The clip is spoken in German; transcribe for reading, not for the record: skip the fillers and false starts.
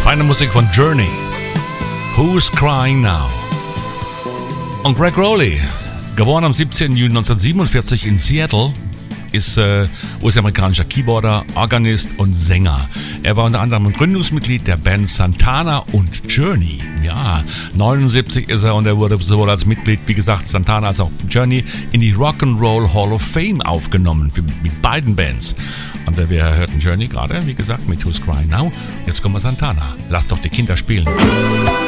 Feine Musik von Journey. Who's Crying Now? Und Gregg Rolie, geboren am 17. Juni 1947 in Seattle, ist US-amerikanischer Keyboarder, Organist und Sänger. Er war unter anderem Gründungsmitglied der Band Santana und Journey. Ja, 79 ist er und er wurde sowohl als Mitglied, wie gesagt, Santana als auch Journey in die Rock'n'Roll Hall of Fame aufgenommen, mit beiden Bands. Und wir hörten Journey gerade, wie gesagt, mit Who's Crying Now. Jetzt kommen wir Santana. Lass doch die Kinder spielen.